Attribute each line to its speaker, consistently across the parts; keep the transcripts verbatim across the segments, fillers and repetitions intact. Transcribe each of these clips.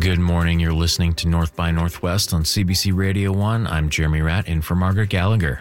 Speaker 1: Good morning. You're listening to North by Northwest on C B C Radio one. I'm Jeremy Ratt, in for Margaret Gallagher.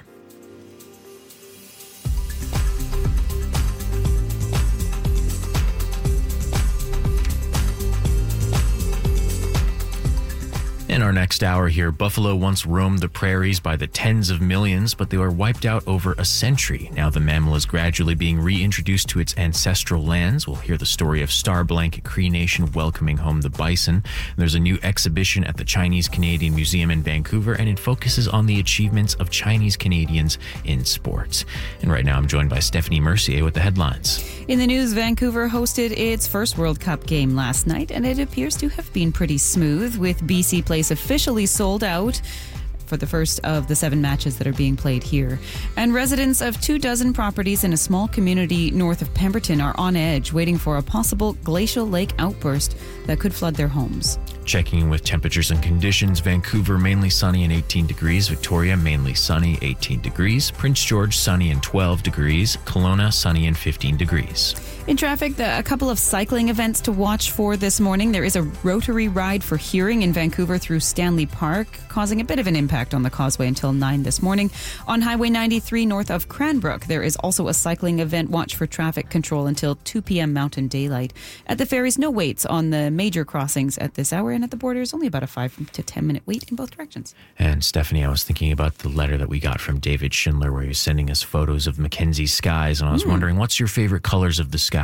Speaker 1: In our next hour here, buffalo once roamed the prairies by the tens of millions, but they were wiped out over a century. Now the mammal is gradually being reintroduced to its ancestral lands. We'll hear the story of Star Blanket Cree Nation welcoming home the bison. There's a new exhibition at the Chinese Canadian Museum in Vancouver, and it focuses on the achievements of Chinese Canadians in sports. And right now I'm joined by Stephanie Mercier with the headlines.
Speaker 2: In the news, Vancouver hosted its first World Cup game last night, and it appears to have been pretty smooth, with B C Place officially sold out for the first of the seven matches that are being played here. And residents of two dozen properties in a small community north of Pemberton are on edge, waiting for a possible glacial lake outburst that could flood their homes.
Speaker 1: Checking in with temperatures and conditions, Vancouver mainly sunny and eighteen degrees, Victoria mainly sunny, eighteen degrees, Prince George sunny and twelve degrees, Kelowna sunny and fifteen degrees.
Speaker 2: In traffic, the, a couple of cycling events to watch for this morning. There is a Rotary Ride for Hearing in Vancouver through Stanley Park, causing a bit of an impact on the causeway until nine this morning. On Highway ninety-three north of Cranbrook, there is also a cycling event. Watch for traffic control until two p.m. Mountain Daylight. At the ferries, no waits on the major crossings at this hour, and at the borders, only about a five to ten minute wait in both directions.
Speaker 1: And Stephanie, I was thinking about the letter that we got from David Schindler where he was sending us photos of Mackenzie's skies, and I was mm. wondering, what's your favorite colors of the skies?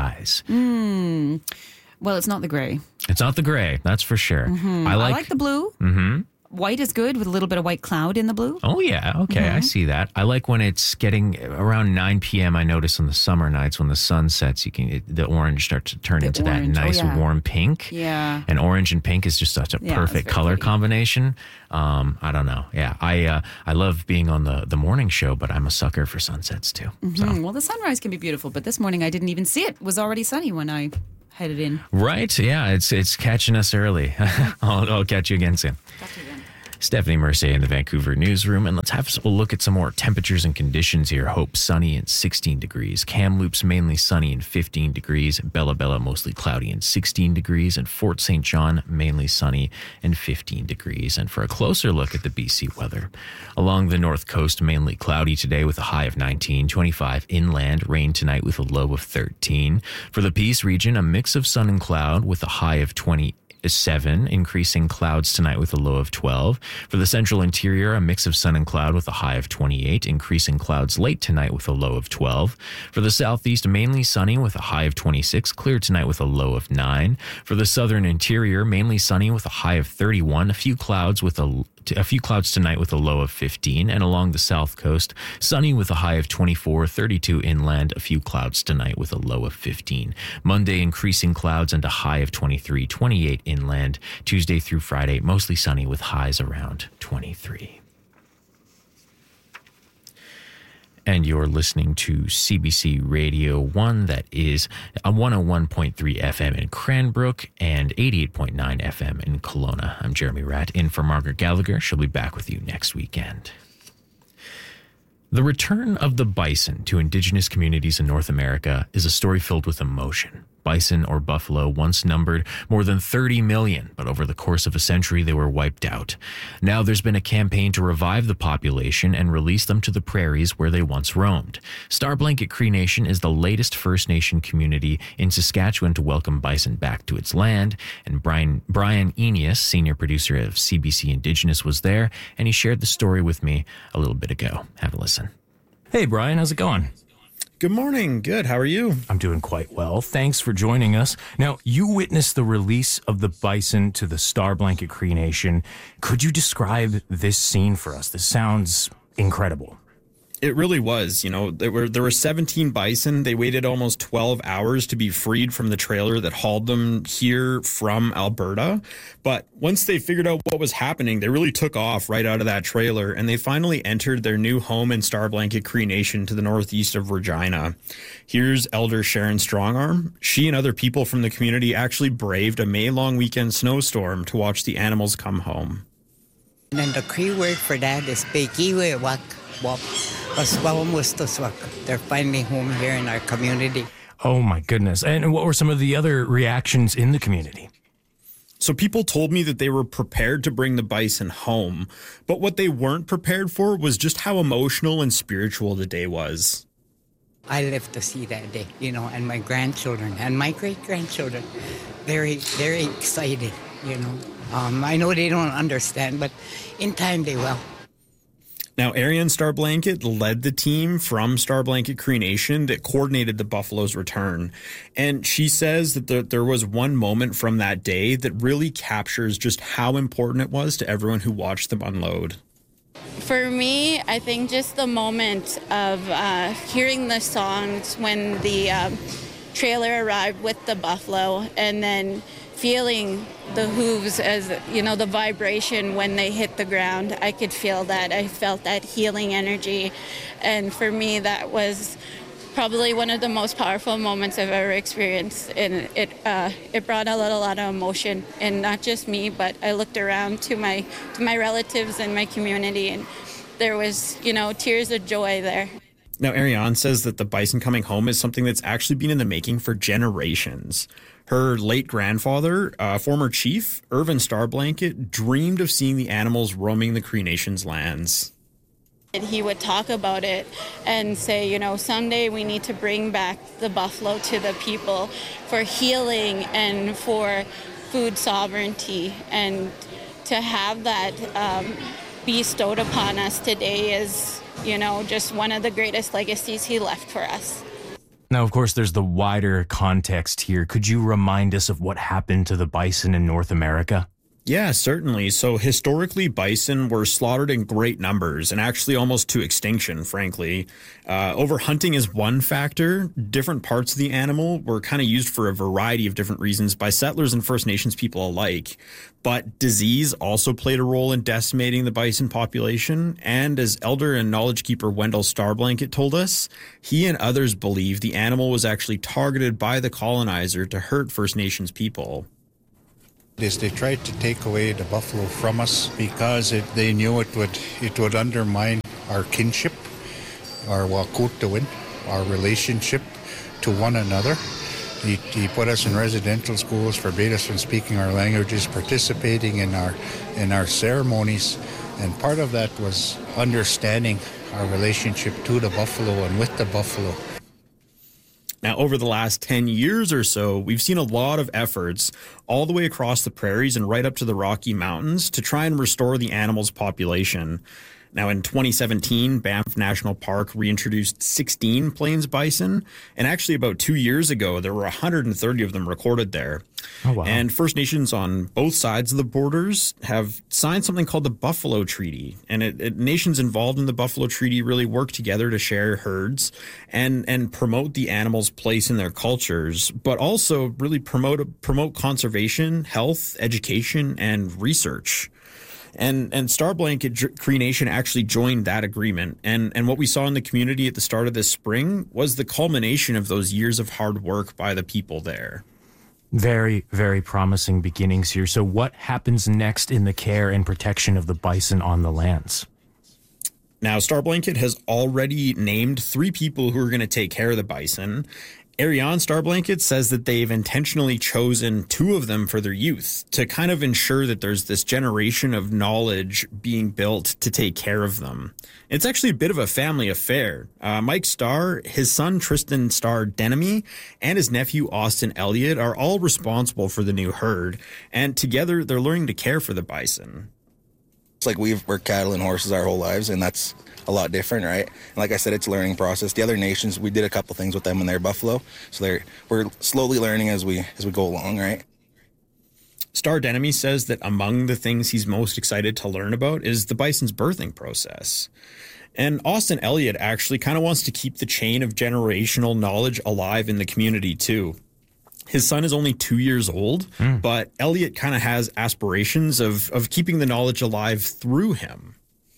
Speaker 2: Mm. Well, it's not the gray.
Speaker 1: It's not the gray, that's for sure.
Speaker 2: Mm-hmm.
Speaker 1: I, like,
Speaker 2: I like the blue.
Speaker 1: Mm-hmm.
Speaker 2: White is good with a little bit of white cloud in the blue.
Speaker 1: Oh, yeah. Okay, mm-hmm. I see that. I like when it's getting around nine p.m. I notice on the summer nights when the sun sets, you can it, the orange starts to turn
Speaker 2: the
Speaker 1: into
Speaker 2: orange.
Speaker 1: that nice
Speaker 2: oh, yeah.
Speaker 1: warm pink.
Speaker 2: Yeah.
Speaker 1: And orange and pink is just such a
Speaker 2: yeah,
Speaker 1: perfect color
Speaker 2: pretty.
Speaker 1: combination. Um, I don't know. Yeah, I uh, I love being on the, the morning show, but I'm a sucker for sunsets too.
Speaker 2: Mm-hmm.
Speaker 1: So.
Speaker 2: Well, the sunrise can be beautiful, but this morning I didn't even see it. It was already sunny when I headed in.
Speaker 1: Right. Yeah, it's it's catching us early. I'll, I'll catch you again soon.
Speaker 2: Catch you again.
Speaker 1: Stephanie Mercier in the Vancouver newsroom, and let's have a look at some more temperatures and conditions here. Hope sunny and sixteen degrees. Kamloops mainly sunny and fifteen degrees. Bella Bella mostly cloudy and sixteen degrees. And Fort Saint John mainly sunny and fifteen degrees. And for a closer look at the B C weather, along the north coast mainly cloudy today with a high of nineteen, twenty-five inland, rain tonight with a low of thirteen. For the Peace region, a mix of sun and cloud with a high of twenty. seven, increasing clouds tonight with a low of twelve. For the central interior, a mix of sun and cloud with a high of twenty-eight, increasing clouds late tonight with a low of twelve. For the southeast, mainly sunny with a high of twenty-six, clear tonight with a low of nine. For the southern interior, mainly sunny with a high of thirty-one, a few clouds with a A few clouds tonight with a low of fifteen, and along the south coast, sunny with a high of twenty-four, thirty-two inland, a few clouds tonight with a low of fifteen. Monday, increasing clouds and a high of twenty-three, twenty-eight inland. Tuesday through Friday, mostly sunny with highs around twenty-three. And you're listening to C B C Radio one, that is a one oh one point three F M in Cranbrook and eighty-eight point nine F M in Kelowna. I'm Jeremy Ratt, in for Margaret Gallagher. She'll be back with you next weekend. The return of the bison to Indigenous communities in North America is a story filled with emotion. Bison, or buffalo, once numbered more than thirty million, but over the course of a century they were wiped out. Now there's been a campaign to revive the population and release them to the prairies where they once roamed. Star Blanket Cree Nation is the latest First Nation community in Saskatchewan to welcome bison back to its land, and Brian, Brian Enius, senior producer of C B C Indigenous, was there, and he shared the story with me a little bit ago. Have a listen.
Speaker 3: Hey, Brian, how's it going?
Speaker 4: Good morning. Good. How are you?
Speaker 3: I'm doing quite well. Thanks for joining us. Now, you witnessed the release of the bison to the Star Blanket Cree Nation. Could you describe this scene for us? This sounds incredible.
Speaker 4: It really was. You know, there were there were seventeen bison. They waited almost twelve hours to be freed from the trailer that hauled them here from Alberta. But once they figured out what was happening, they really took off right out of that trailer, and they finally entered their new home in Star Blanket Cree Nation to the northeast of Regina. Here's Elder Sharon Strongarm. She and other people from the community actually braved a May-long weekend snowstorm to watch the animals come home.
Speaker 5: And the Cree word for that is Bekiwe Wak Wap. They're finally home here in our community.
Speaker 3: Oh, my goodness. And what were some of the other reactions in the community?
Speaker 4: So people told me that they were prepared to bring the bison home, but what they weren't prepared for was just how emotional and spiritual the day was.
Speaker 5: I live to see that day, you know, and my grandchildren and my great-grandchildren, very, very excited, you know. Um, I know they don't understand, but in time they will.
Speaker 4: Now, Ariane Starblanket led the team from Starblanket Cree Nation that coordinated the buffalo's return. And she says that there, there was one moment from that day that really captures just how important it was to everyone who watched them unload.
Speaker 6: For me, I think just the moment of uh, hearing the songs when the um, trailer arrived with the buffalo, and then feeling the hooves as, you know, the vibration when they hit the ground. I could feel that. I felt that healing energy. And for me, that was probably one of the most powerful moments I've ever experienced. And it uh, it brought a little lot of emotion, and not just me, but I looked around to my to my relatives and my community, and there was, you know, tears of joy there.
Speaker 4: Now, Ariane says that the bison coming home is something that's actually been in the making for generations. Her late grandfather, uh, former chief, Irvin Starblanket, dreamed of seeing the animals roaming the Cree Nation's lands.
Speaker 6: And he would talk about it and say, you know, someday we need to bring back the buffalo to the people for healing and for food sovereignty. And to have that um, bestowed upon us today is, you know, just one of the greatest legacies he left for us.
Speaker 3: Now, of course, there's the wider context here. Could you remind us of what happened to the bison in North America?
Speaker 4: Yeah, certainly. So historically, bison were slaughtered in great numbers and actually almost to extinction, frankly. Uh, overhunting is one factor. Different parts of the animal were kind of used for a variety of different reasons by settlers and First Nations people alike. But disease also played a role in decimating the bison population. And as elder and knowledge keeper Wendell Starblanket told us, he and others believe the animal was actually targeted by the colonizer to hurt First Nations people.
Speaker 7: Is they tried to take away the buffalo from us because it, they knew it would it would undermine our kinship, our wakutawin, our relationship to one another. He, he put us in residential schools, forbade us from speaking our languages, participating in our in our ceremonies, and part of that was understanding our relationship to the buffalo and with the buffalo.
Speaker 4: Now, over the last ten years or so, we've seen a lot of efforts all the way across the prairies and right up to the Rocky Mountains to try and restore the animal's population. Now, in twenty seventeen, Banff National Park reintroduced sixteen plains bison, and actually about two years ago, there were one hundred thirty of them recorded there.
Speaker 3: Oh, wow.
Speaker 4: And First Nations on both sides of the borders have signed something called the Buffalo Treaty, and it, it, nations involved in the Buffalo Treaty really work together to share herds and and promote the animal's place in their cultures, but also really promote promote conservation, health, education, and research. And and Starblanket Cree Nation actually joined that agreement. And and what we saw in the community at the start of this spring was the culmination of those years of hard work by the people there.
Speaker 3: Very, very promising beginnings here. So what happens next in the care and protection of the bison on the lands?
Speaker 4: Now, Starblanket has already named three people who are going to take care of the bison. Ariane Starblanket says that they've intentionally chosen two of them for their youth to kind of ensure that there's this generation of knowledge being built to take care of them. It's actually a bit of a family affair. Uh, Mike Starr, his son Tristan Starr Denemy, and his nephew Austin Elliott are all responsible for the new herd, and together they're learning to care for the bison.
Speaker 8: It's like we've worked cattle and horses our whole lives, and that's a lot different, right? And like I said, it's a learning process. The other nations, we did a couple things with them when they're buffalo, so they're we're slowly learning as we as we go along, right?
Speaker 4: Starr Denemy says that among the things he's most excited to learn about is the bison's birthing process. And Austin Elliott actually kind of wants to keep the chain of generational knowledge alive in the community too. His son is only two years old, mm. but Elliott kind of has aspirations of of keeping the knowledge alive through him.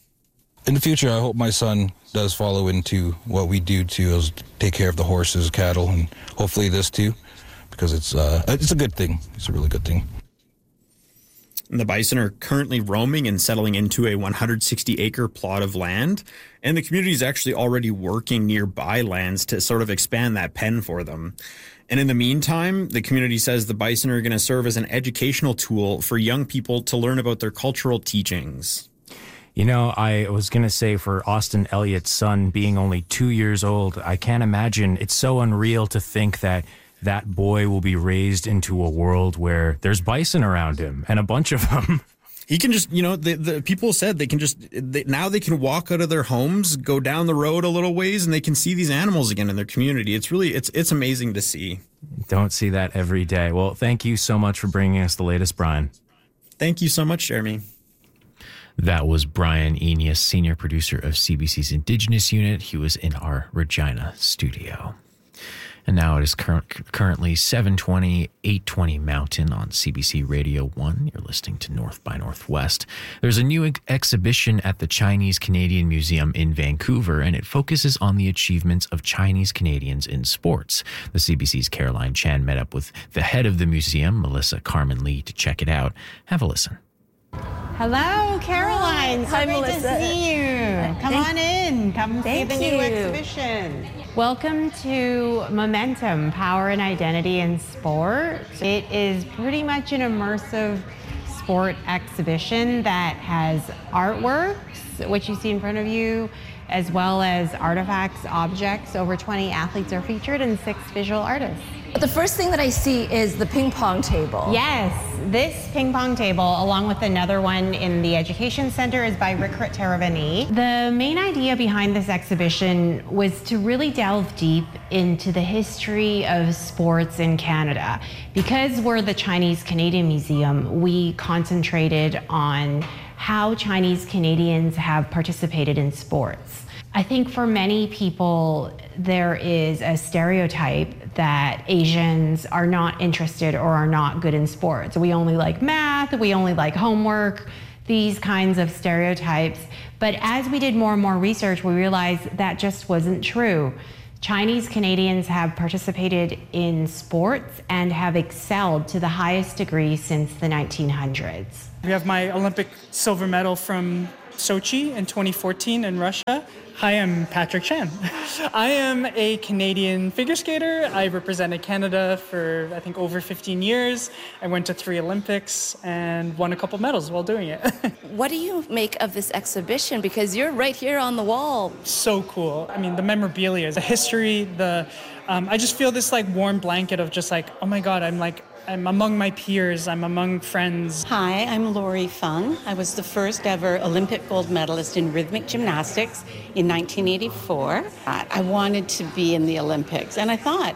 Speaker 9: In the future, I hope my son does follow into what we do too, is take care of the horses, cattle, and hopefully this too, because it's uh, it's a good thing. It's a really good thing.
Speaker 4: And the bison are currently roaming and settling into a one hundred sixty acre plot of land. And the community is actually already working nearby lands to sort of expand that pen for them. And in the meantime, the community says the bison are going to serve as an educational tool for young people to learn about their cultural teachings.
Speaker 3: You know, I was going to say for Austin Elliott's son being only two years old, I can't imagine. It's so unreal to think that that boy will be raised into a world where there's bison around him and a bunch of them.
Speaker 4: He can just, you know, the, the people said they can just, they, now they can walk out of their homes, go down the road a little ways, and they can see these animals again in their community. It's really, it's it's amazing to see.
Speaker 3: Don't see that every day. Well, thank you so much for bringing us the latest, Brian.
Speaker 4: Thank you so much, Jeremy.
Speaker 1: That was Brian Eneas, senior producer of C B C's Indigenous Unit. He was in our Regina studio. And now it is cur- currently seven twenty, eight twenty Mountain on C B C Radio one. You're listening to North by Northwest. There's a new ex- exhibition at the Chinese Canadian Museum in Vancouver, and it focuses on the achievements of Chinese Canadians in sports. The C B C's Caroline Chan met up with the head of the museum, Melissa Carmen Lee, to check it out. Have a listen.
Speaker 10: Hello, Caroline. So
Speaker 11: Hi,
Speaker 10: great
Speaker 11: Melissa.
Speaker 10: to see you. Come
Speaker 11: Thank-
Speaker 10: on in. Come
Speaker 11: Thank
Speaker 10: see the
Speaker 11: you.
Speaker 10: new exhibition. Welcome to Momentum, Power and Identity in Sport. It is pretty much an immersive sport exhibition that has artworks, which you see in front of you, as well as artifacts, objects. Over twenty athletes are featured and six visual artists.
Speaker 11: The first thing that I see is the ping pong table.
Speaker 10: Yes, this ping pong table, along with another one in the Education Center, is by Rikrit Teravani. The main idea behind this exhibition was to really delve deep into the history of sports in Canada. Because we're the Chinese Canadian Museum, we concentrated on how Chinese Canadians have participated in sports. I think for many people, there is a stereotype that Asians are not interested or are not good in sports. We only like math, we only like homework, these kinds of stereotypes. But as we did more and more research, we realized that just wasn't true. Chinese Canadians have participated in sports and have excelled to the highest degree since the nineteen hundreds.
Speaker 12: We have my Olympic silver medal from Sochi in twenty fourteen in Russia. Hi, I'm Patrick Chan. I am a Canadian figure skater. I represented Canada for, I think, over fifteen years. I went to three Olympics and won a couple medals while doing it.
Speaker 11: What do you make of this exhibition? Because you're right here on the wall.
Speaker 12: So cool. I mean, the memorabilia, the history, the um, I just feel this like warm blanket of just like, oh my God, I'm like, I'm among my peers, I'm among friends.
Speaker 13: Hi, I'm Lori Fung. I was the first ever Olympic gold medalist in rhythmic gymnastics in nineteen eighty-four. I wanted to be in the Olympics, and I thought,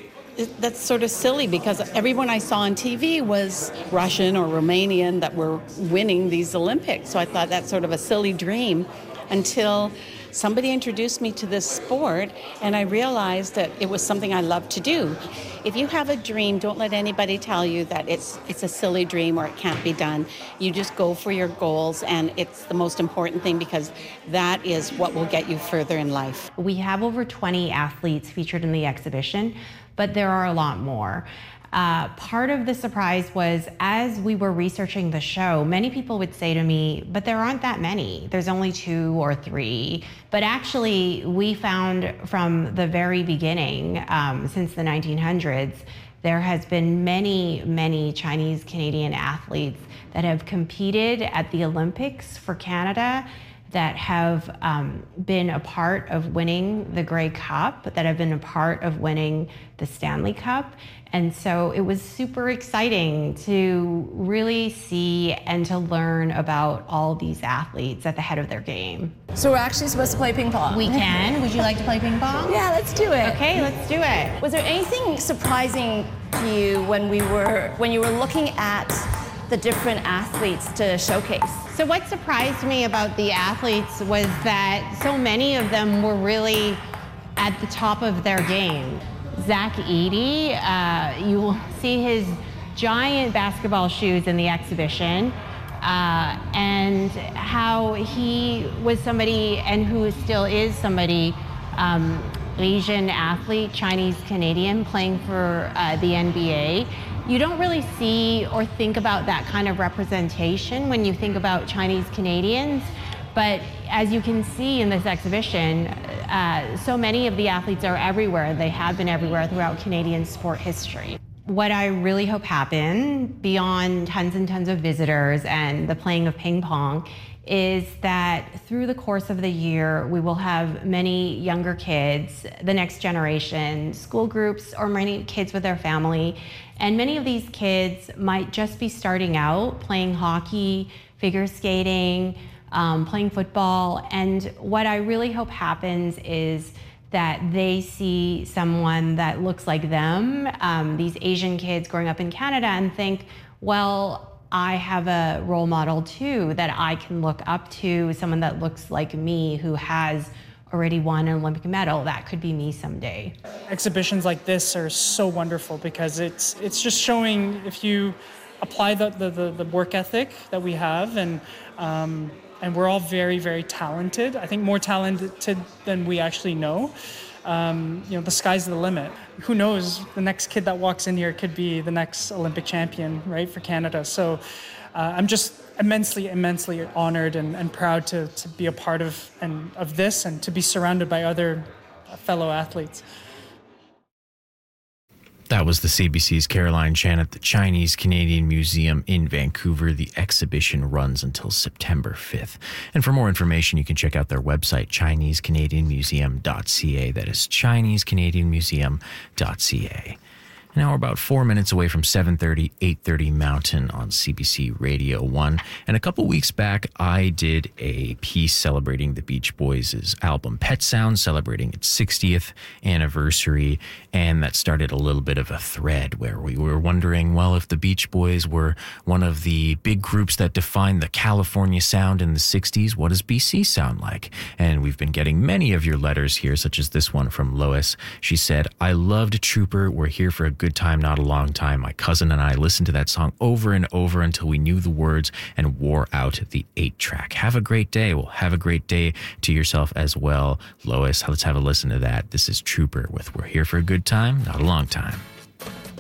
Speaker 13: that's sort of silly because everyone I saw on T V was Russian or Romanian that were winning these Olympics. So I thought that's sort of a silly dream until somebody introduced me to this sport, and I realized that it was something I loved to do. If you have a dream, don't let anybody tell you that it's it's a silly dream or it can't be done. You just go for your goals, and it's the most important thing because that is what will get you further in life.
Speaker 10: We have over twenty athletes featured in the exhibition, but there are a lot more. Uh, part of the surprise was as we were researching the show, many people would say to me, but there aren't that many. There's only two or three. But actually, we found from the very beginning, um, since the nineteen hundreds, there has been many, many Chinese Canadian athletes that have competed at the Olympics for Canada, that have um, been a part of winning the Grey Cup, that have been a part of winning the Stanley Cup. And so it was super exciting to really see and to learn about all these athletes at the head of their game.
Speaker 11: So we're actually supposed to play ping pong.
Speaker 10: We can. Would you like to play ping pong?
Speaker 11: Yeah, let's do it.
Speaker 10: Okay, let's do it.
Speaker 11: Was there anything surprising to you when we were when you were looking at the different athletes to showcase?
Speaker 10: So what surprised me about the athletes was that so many of them were really at the top of their game. Zach Edey, uh, you will see his giant basketball shoes in the exhibition, uh, and how he was somebody, and who still is somebody, um, Asian athlete, Chinese Canadian, playing for uh, the N B A. You don't really see or think about that kind of representation when you think about Chinese Canadians. But as you can see in this exhibition, uh, so many of the athletes are everywhere. They have been everywhere throughout Canadian sport history. What I really hope happen, beyond tons and tons of visitors and the playing of ping pong, is that through the course of the year, we will have many younger kids, the next generation, school groups, or many kids with their family. And many of these kids might just be starting out playing hockey, figure skating, um, playing football. And what I really hope happens is that they see someone that looks like them, um, these Asian kids growing up in Canada, and think, well, I have a role model too that I can look up to, someone that looks like me who has already won an Olympic medal. That could be me someday.
Speaker 12: Exhibitions like this are so wonderful because it's it's just showing if you apply the, the, the, the work ethic that we have, and um, and we're all very, very talented. I think more talented than we actually know. Um, you know, the sky's the limit. Who knows, the next kid that walks in here could be the next Olympic champion, right, for Canada. So uh, I'm just immensely, immensely honored and, and proud to, to be a part of, and, of this and to be surrounded by other fellow athletes.
Speaker 1: That was the C B C's Caroline Chan at the Chinese Canadian Museum in Vancouver. The exhibition runs until September fifth. And for more information, you can check out their website, chinese canadian museum dot c a. That is chinese canadian museum dot c a. Now we're about four minutes away from seven thirty, eight thirty Mountain on C B C Radio one. And a couple weeks back, I did a piece celebrating the Beach Boys' album Pet Sounds, celebrating its sixtieth anniversary. And that started a little bit of a thread where we were wondering, well, if the Beach Boys were one of the big groups that defined the California sound in the sixties, what does B C sound like? And we've been getting many of your letters here, such as this one from Lois. She said, I loved Trooper. We're here for a good time, not a long time. My cousin and I listened to that song over and over until we knew the words and wore out the eight track. Have a great day. Well, have a great day to yourself as well, Lois. Let's have a listen to that. This is Trooper with We're Here for a Good Time, Not a Long Time.